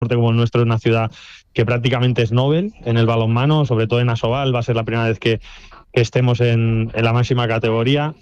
como el nuestro es una ciudad que prácticamente es Nobel en el balonmano, sobre todo en Asobal. Va a ser la primera vez que estemos en la máxima categoría.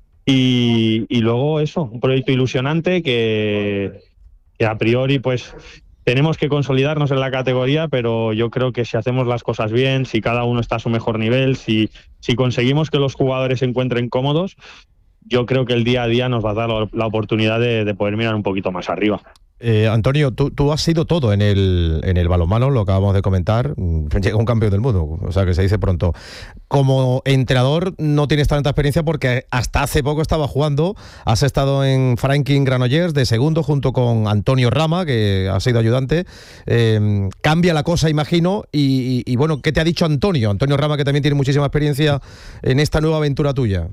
Y luego eso, un proyecto ilusionante que a priori pues tenemos que consolidarnos en la categoría, pero yo creo que si hacemos las cosas bien, si cada uno está a su mejor nivel, si conseguimos que los jugadores se encuentren cómodos, yo creo que el día a día nos va a dar la oportunidad de poder mirar un poquito más arriba. Antonio, tú has sido todo en el balonmano, lo acabamos de comentar, llega un campeón del mundo, o sea que se dice pronto. Como entrenador no tienes tanta experiencia porque hasta hace poco estabas jugando, has estado en Franklin Granollers de segundo junto con Antonio Rama, que ha sido ayudante. Cambia la cosa, imagino, y bueno, ¿qué te ha dicho Antonio Rama, que también tiene muchísima experiencia en esta nueva aventura tuya?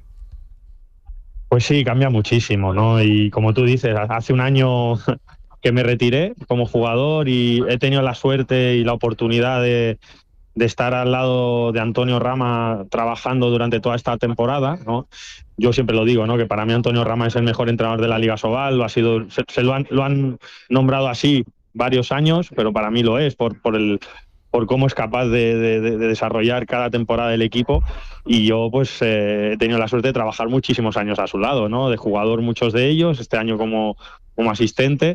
Pues sí, cambia muchísimo, ¿no? Y como tú dices, hace un año que me retiré como jugador y he tenido la suerte y la oportunidad de estar al lado de Antonio Rama trabajando durante toda esta temporada, ¿no? Yo siempre lo digo, ¿no? Que para mí Antonio Rama es el mejor entrenador de la Liga Asobal, lo han nombrado así varios años, pero para mí lo es, por cómo es capaz de desarrollar cada temporada del equipo. Y yo pues he tenido la suerte de trabajar muchísimos años a su lado, ¿no? De jugador muchos de ellos, este año como asistente.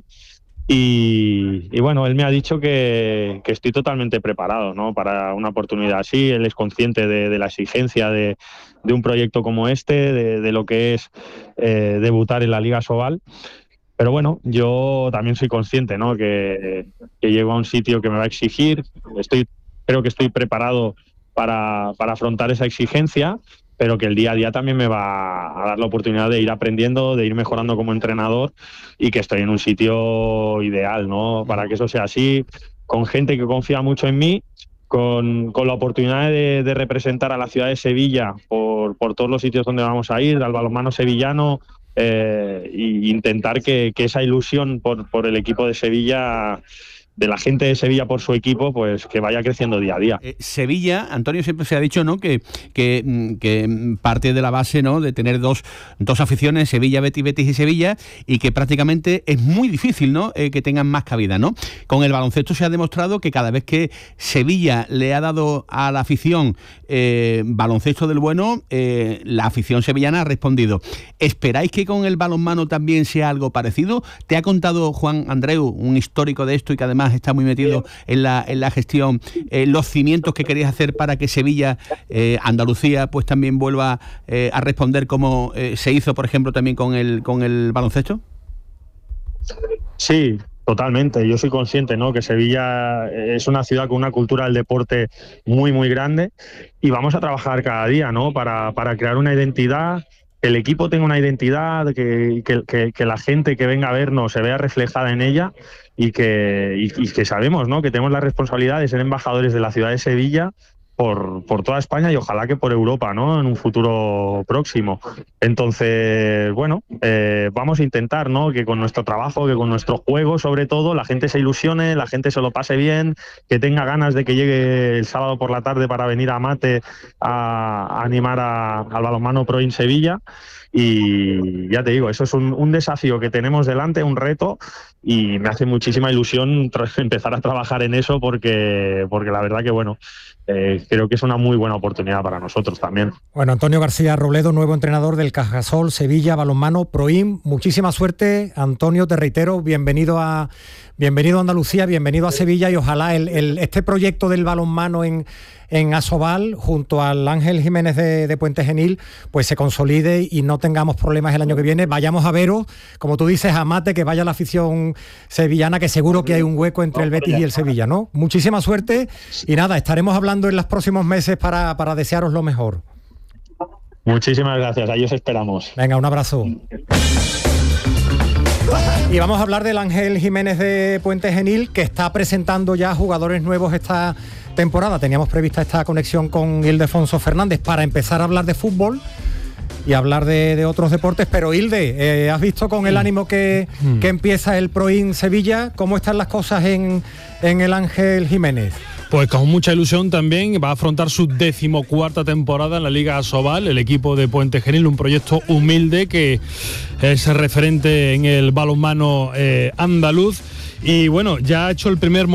Y bueno, él me ha dicho que estoy totalmente preparado, ¿no? Para una oportunidad así. Él es consciente de la exigencia de un proyecto como este, de lo que es debutar en la Liga Asobal. Pero bueno, yo también soy consciente, ¿no? Que llego a un sitio que me va a exigir. Creo que estoy preparado para afrontar esa exigencia, pero que el día a día también me va a dar la oportunidad de ir aprendiendo, de ir mejorando como entrenador, y que estoy en un sitio ideal, ¿no? Para que eso sea así, con gente que confía mucho en mí, con la oportunidad de representar a la ciudad de Sevilla por todos los sitios donde vamos a ir, al balonmano sevillano, e intentar que esa ilusión por el equipo de Sevilla, de la gente de Sevilla por su equipo, pues que vaya creciendo día a día. Sevilla, Antonio, siempre se ha dicho, ¿no?, que parte de la base, ¿no?, de tener dos aficiones, Sevilla, Betis y Sevilla, y que prácticamente es muy difícil, ¿no?, que tengan más cabida, ¿no? Con el baloncesto se ha demostrado que cada vez que Sevilla le ha dado a la afición baloncesto del bueno, la afición sevillana ha respondido. ¿Esperáis que con el balonmano también sea algo parecido? ¿Te ha contado Juan Andreu, un histórico de esto y que además está muy metido en la gestión, los cimientos que queréis hacer para que Sevilla, Andalucía, pues también vuelva a responder como se hizo, por ejemplo, también con el baloncesto? Sí, totalmente. Yo soy consciente, ¿no?, que Sevilla es una ciudad con una cultura del deporte muy, muy grande, y vamos a trabajar cada día, ¿no?, para crear una identidad, que el equipo tenga una identidad, que la gente que venga a vernos se vea reflejada en ella, y que sabemos, ¿no?, que tenemos la responsabilidad de ser embajadores de la ciudad de Sevilla por toda España, y ojalá que por Europa, ¿no?, en un futuro próximo. Entonces, bueno, vamos a intentar, ¿no?, que con nuestro trabajo, que con nuestro juego, sobre todo, la gente se ilusione, la gente se lo pase bien, que tenga ganas de que llegue el sábado por la tarde para venir a Mate a animar al balonmano Pro in Sevilla. Y ya te digo, eso es un desafío que tenemos delante, un reto, y me hace muchísima ilusión empezar a trabajar en eso, porque la verdad que, bueno, creo que es una muy buena oportunidad para nosotros también. Bueno, Antonio García Robledo, nuevo entrenador del Cajasol Sevilla Balonmano Proim. Muchísima suerte, Antonio, te reitero, bienvenido a Andalucía, bienvenido a Sevilla, y ojalá este proyecto del balonmano en Asobal, junto al Ángel Jiménez de Puente Genil, pues se consolide y no tengamos problemas el año que viene. Vayamos a veros, como tú dices, a Mate, que vaya la afición sevillana, que seguro que hay un hueco entre el Betis y el Sevilla, ¿no? Muchísima suerte, y nada, estaremos hablando en los próximos meses para desearos lo mejor. Muchísimas gracias, ahí os esperamos. Venga, un abrazo. Y vamos a hablar del Ángel Jiménez de Puente Genil, que está presentando ya jugadores nuevos esta temporada. Teníamos prevista esta conexión con Ildefonso Fernández para empezar a hablar de fútbol y hablar de otros deportes, pero Ilde, ¿has visto con el ánimo que empieza el Proin Sevilla? ¿Cómo están las cosas en el Ángel Jiménez? Pues con mucha ilusión también, va a afrontar su 14ª temporada en la Liga Asobal, el equipo de Puente Genil, un proyecto humilde que es referente en el balonmano andaluz, Y bueno, ya ha hecho el primer